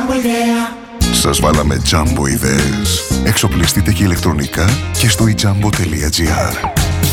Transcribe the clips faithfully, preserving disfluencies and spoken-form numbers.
Jumbo ιδέα. Σας βάλαμε Jumbo ιδέες. Εξοπλιστείτε και ηλεκτρονικά και στο e jumbo dot g r.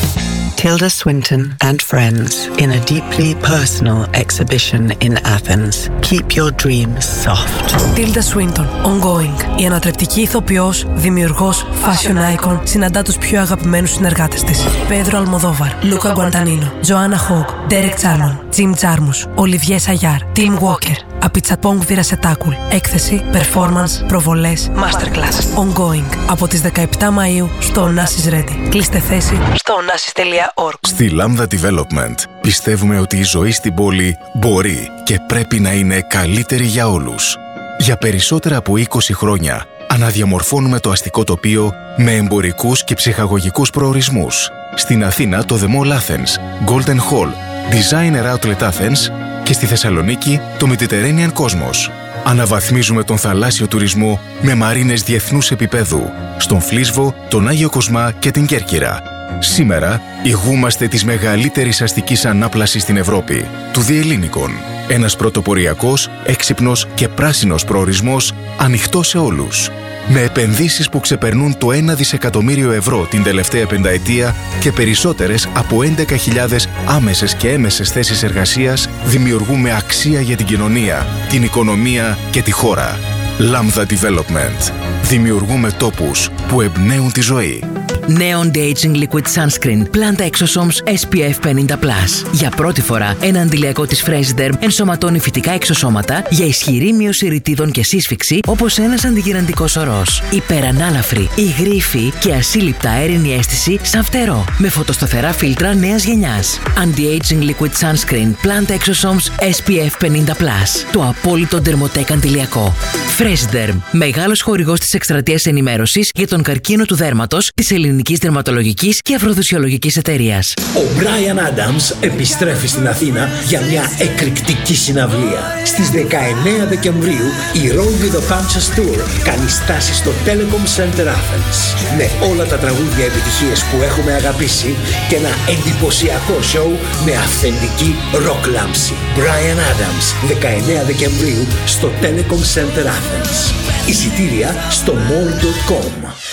Tilda Swinton and friends in a deeply personal exhibition in Athens. Keep your dreams soft. Tilda Swinton, ongoing. Η ανατρεπτική ηθοποιός, δημιουργός, fashion icon, συναντά τους πιο αγαπημένους συνεργάτες της. Πέδρο Αλμοδόβαρ, Λούκα Γκουαντανίνο, Τζοάννα Χόγκ, Ντέρεκ Τσάρμον, Τζιμ Τζάρμους, Ολιβιέ Σαγιάρ, Τιμ Walker, Απιτσαπόγκ Βιρασετάκουλ. Έκθεση, performance, προβολές, masterclass. Ongoing. Από τις δεκαεπτά Μαΐου στο Onassis Ready. Κλείστε θέση στο onassis τελεία org. Στη Lambda Development πιστεύουμε ότι η ζωή στην πόλη μπορεί και πρέπει να είναι καλύτερη για όλους. Για περισσότερα από είκοσι χρόνια αναδιαμορφώνουμε το αστικό τοπίο με εμπορικούς και ψυχαγωγικούς προορισμούς. Στην Αθήνα το The Mall Athens, Golden Hall, Designer Outlet Athens και στη Θεσσαλονίκη το Mediterranean Cosmos. Αναβαθμίζουμε τον θαλάσσιο τουρισμό με μαρίνες διεθνούς επίπεδου, στον Φλίσβο, τον Άγιο Κοσμά και την Κέρκυρα. Σήμερα ηγούμαστε της μεγαλύτερης αστικής ανάπλασης στην Ευρώπη, του Διελλήνικον. Ένας πρωτοποριακός, έξυπνος και πράσινος προορισμός ανοιχτός σε όλους. Με επενδύσεις που ξεπερνούν το ένα δισεκατομμύριο ευρώ την τελευταία πενταετία και περισσότερες από έντεκα χιλιάδες άμεσες και έμεσες θέσεις εργασίας, δημιουργούμε αξία για την κοινωνία, την οικονομία και τη χώρα. Lambda Development. Δημιουργούμε τόπους που εμπνέουν τη ζωή. Νέο Anti-Aging Liquid Sunscreen Planta Exosomes ες πι εφ πενήντα πλας. Για πρώτη φορά, ένα αντιλιακό της Fresiderm ενσωματώνει φυτικά εξωσώματα για ισχυρή μείωση ρητίδων και σύσφυξη, όπως ένας αντιγυραντικός ορός. Υπερανάλαφρη, υγρή υφή και ασύλληπτα αέρινη αίσθηση σαν φτερό. Με φωτοσταθερά φίλτρα νέας γενιάς. Anti-Aging Liquid Sunscreen Planta Exosomes ες πι εφ πενήντα πλας. Το απόλυτο ντερμοτέκ αντιλιακό. Fresiderm. Μεγάλος χορηγός της εκστρατείας ενημέρωσης για τον καρκίνο του δέρματος της Ελληνικής Δερματολογικής και Αφροδισιολογικής Εταιρείας. Ο Brian Adams επιστρέφει στην Αθήνα για μια εκρηκτική συναυλία. Στις δεκαεννέα Δεκεμβρίου η Roll with the Punches Tour κάνει στάση στο Telecom Center Athens. Με όλα τα τραγούδια επιτυχίες που έχουμε αγαπήσει και ένα εντυπωσιακό σοου με αυθεντική rock λάμψη. Brian Adams, δεκαεννέα Δεκεμβρίου στο Telecom Center Athens. Εισιτήρια στο mall τελεία com.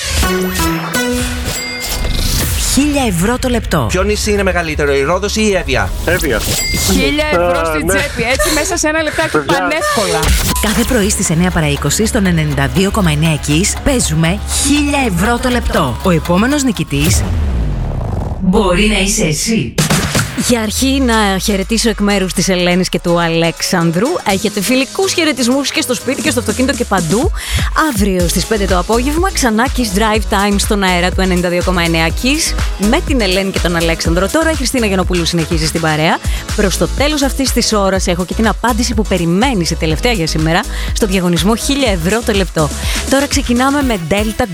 Χίλια ευρώ το λεπτό. Ποιο νησί είναι μεγαλύτερο, η Ρόδος ή η Εύβοια? Εύβοια. Χίλια ευρώ στην τσέπη, έτσι μέσα σε ένα λεπτάκι πανεύκολα. Κάθε πρωί στις εννέα παρά είκοσι στον ενενήντα δύο κόμμα εννέα Kiss παίζουμε χίλια ευρώ το λεπτό. Ο επόμενος νικητής μπορεί να είσαι εσύ. Για αρχή να χαιρετήσω εκ μέρους της Ελένης και του Αλέξανδρου. Έχετε φιλικούς χαιρετισμούς και στο σπίτι και στο αυτοκίνητο και παντού. Αύριο στις πέντε το απόγευμα ξανά Kiss Drive Time στον αέρα του ενενήντα δύο κόμμα εννέα Kiss με την Ελένη και τον Αλέξανδρο. Τώρα η Χριστίνα Γιαννοπούλου συνεχίζει στην παρέα. Προς το τέλος αυτής της ώρας έχω και την απάντηση που περιμένεις, η τελευταία για σήμερα, στο διαγωνισμό χίλια ευρώ το λεπτό. Τώρα ξεκινάμε με Delta